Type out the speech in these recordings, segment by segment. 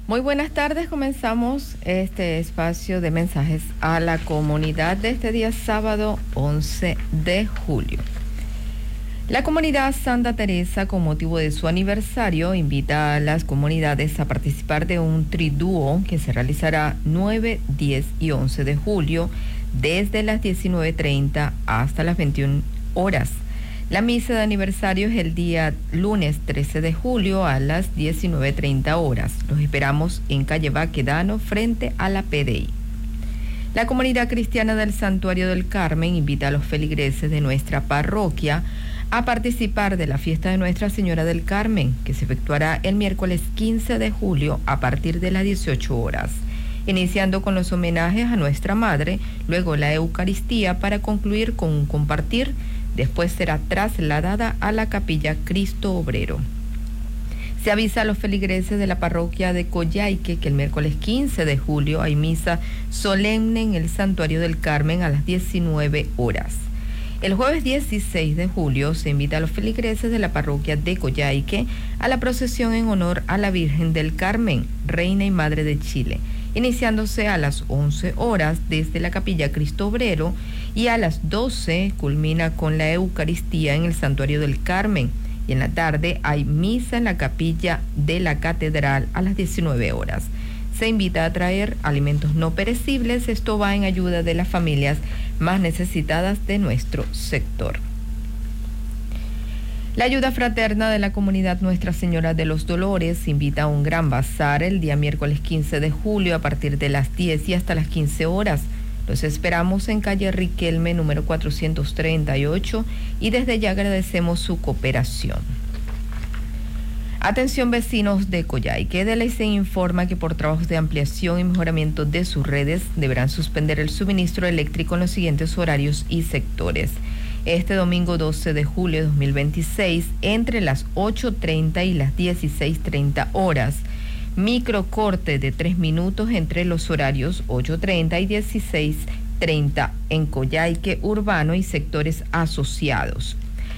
Muy buenas tardes, comenzamos este espacio de mensajes a la comunidad de este día sábado 11 de julio. La comunidad Santa Teresa, con motivo de su aniversario, invita a las comunidades a participar de un tridúo que se realizará 9, 10 y 11 de julio desde las 19:30 hasta las 21 horas. La misa de aniversario es el día lunes 13 de julio a las 19:30 horas. Los esperamos en calle Baquedano, frente a la PDI. La comunidad cristiana del Santuario del Carmen invita a los feligreses de nuestra parroquia a participar de la fiesta de Nuestra Señora del Carmen, que se efectuará el miércoles 15 de julio a partir de las 18 horas. Iniciando con los homenajes a Nuestra Madre, luego la Eucaristía para concluir con un compartir. Después será trasladada a la capilla Cristo Obrero. Se avisa a los feligreses de la parroquia de Coyhaique que el miércoles 15 de julio hay misa solemne en el Santuario del Carmen a las 19 horas. El jueves 16 de julio se invita a los feligreses de la parroquia de Coyhaique a la procesión en honor a la Virgen del Carmen, Reina y Madre de Chile, iniciándose a las 11 horas desde la capilla Cristo Obrero y a las 12 culmina con la Eucaristía en el Santuario del Carmen, y en la tarde hay misa en la capilla de la Catedral a las 19 horas. Se invita a traer alimentos no perecibles, esto va en ayuda de las familias más necesitadas de nuestro sector. La ayuda fraterna de la comunidad Nuestra Señora de los Dolores invita a un gran bazar el día miércoles 15 de julio a partir de las 10 y hasta las 15 horas. Los esperamos en calle Riquelme, número 438, y desde ya agradecemos su cooperación. Atención vecinos de Coyhaique, DLC informa que por trabajos de ampliación y mejoramiento de sus redes deberán suspender el suministro eléctrico en los siguientes horarios y sectores. Este domingo 12 de julio de 2026, entre las 8:30 y las 16:30 horas, microcorte de 3 minutos entre los horarios 8:30 y 16:30 en Coyhaique urbano y sectores asociados.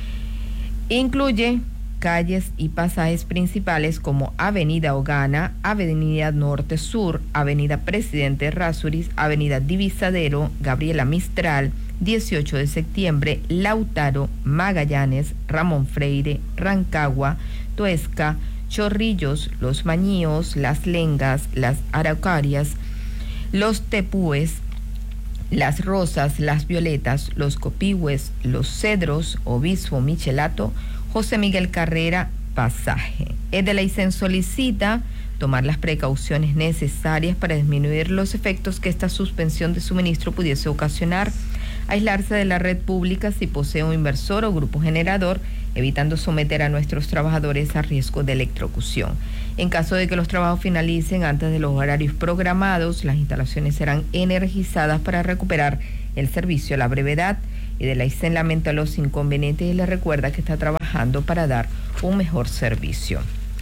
Incluye calles y pasajes principales como Avenida Ogana, Avenida Norte Sur, Avenida Presidente Errázuriz, Avenida Divisadero, Gabriela Mistral, 18 de septiembre, Lautaro, Magallanes, Ramón Freire, Rancagua, Tuesca, Chorrillos, Los Mañíos, Las Lengas, Las Araucarias, Los Tepúes, Las Rosas, Las Violetas, Los Copihue, Los Cedros, Obispo Michelato, José Miguel Carrera, Pasaje. Edelaicen solicita tomar las precauciones necesarias para disminuir los efectos que esta suspensión de suministro pudiese ocasionar, aislarse de la red pública si posee un inversor o grupo generador, evitando someter a nuestros trabajadores a riesgo de electrocución. En caso de que los trabajos finalicen antes de los horarios programados, las instalaciones serán energizadas para recuperar el servicio a la brevedad. Y DLC lamenta los inconvenientes y le recuerda que está trabajando para dar un mejor servicio.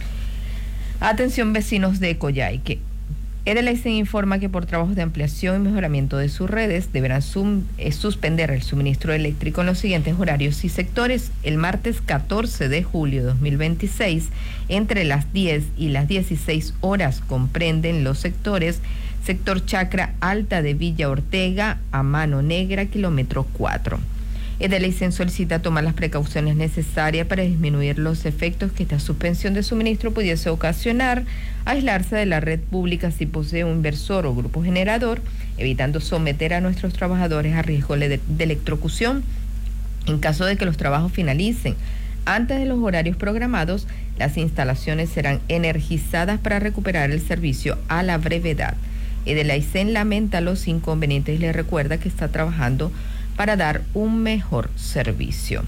Atención vecinos de Coyhaique. DLC informa que por trabajos de ampliación y mejoramiento de sus redes deberán suspender el suministro eléctrico en los siguientes horarios y sectores. El martes 14 de julio de 2026, entre las 10 y las 16 horas, comprenden los sectores: sector Chacra Alta de Villa Ortega a Mano Negra, kilómetro 4. Edelaicen solicita tomar las precauciones necesarias para disminuir los efectos que esta suspensión de suministro pudiese ocasionar, aislarse de la red pública si posee un inversor o grupo generador, evitando someter a nuestros trabajadores a riesgo de electrocución. En caso de que los trabajos finalicen antes de los horarios programados, las instalaciones serán energizadas para recuperar el servicio a la brevedad. Edelaicen lamenta los inconvenientes y le recuerda que está trabajando para dar un mejor servicio.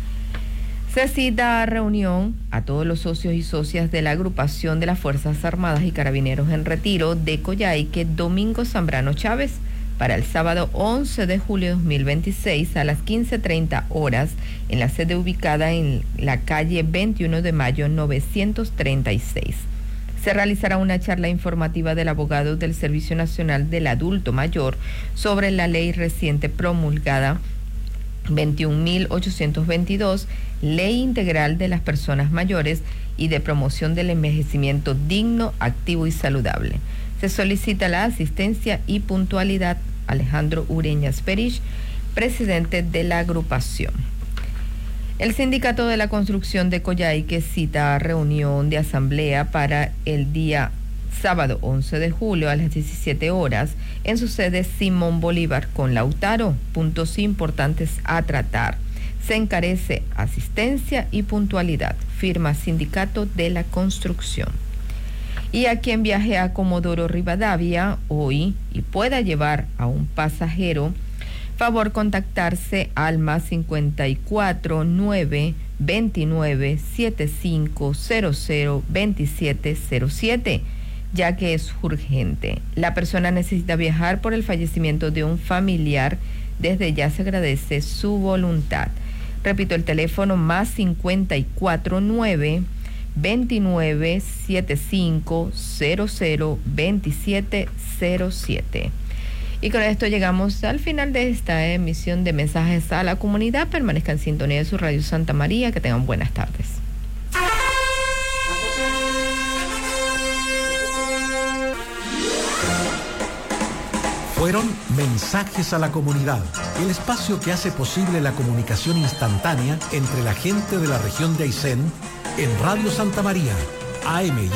Se cita a reunión a todos los socios y socias de la agrupación de las Fuerzas Armadas y Carabineros en Retiro de Coyhaique, Domingo Zambrano Chávez, para el sábado 11 de julio de 2026 a las 15:30 horas en la sede ubicada en la calle 21 de mayo 936. Se realizará una charla informativa del abogado del Servicio Nacional del Adulto Mayor sobre la ley reciente promulgada 21.822, Ley Integral de las Personas Mayores y de Promoción del Envejecimiento Digno, Activo y Saludable. Se solicita la asistencia y puntualidad. Alejandro Ureñas Perich, presidente de la agrupación. El Sindicato de la Construcción de Coyhaique cita reunión de asamblea para el día sábado 11 de julio a las 17 horas en su sede Simón Bolívar con Lautaro. Puntos importantes a tratar. Se encarece asistencia y puntualidad. Firma Sindicato de la Construcción. Y a quien viaje a Comodoro Rivadavia hoy y pueda llevar a un pasajero, favor contactarse al +54 9 29 75 00 27 07, ya que es urgente. La persona necesita viajar por el fallecimiento de un familiar. Desde ya se agradece su voluntad. Repito, el teléfono +54 9 29 75 00 27 07. Y con esto llegamos al final de esta emisión de Mensajes a la Comunidad. Permanezcan en sintonía de su Radio Santa María. Que tengan buenas tardes. Fueron Mensajes a la Comunidad, el espacio que hace posible la comunicación instantánea entre la gente de la región de Aysén en Radio Santa María, AM.